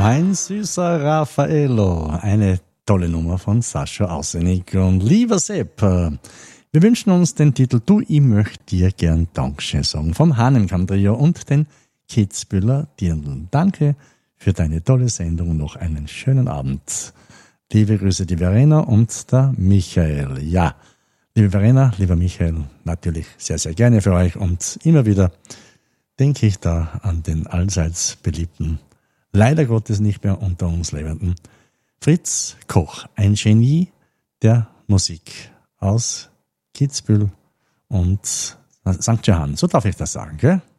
Mein süßer Raffaello, eine tolle Nummer von Sascha Aussenig. Und lieber Sepp, wir wünschen uns den Titel Du, ich möchte dir gern Dankeschön sagen vom Hahnenkamm Trio und den Kitzbüheler Dirndl. Danke für deine tolle Sendung und noch einen schönen Abend. Liebe Grüße, die Verena und der Michael. Ja, liebe Verena, lieber Michael, natürlich sehr, sehr gerne für euch und immer wieder denke ich da an den allseits beliebten, leider Gottes nicht mehr unter uns lebenden Fritz Koch, ein Genie der Musik aus Kitzbühel und St. Johann. So darf ich das sagen, gell?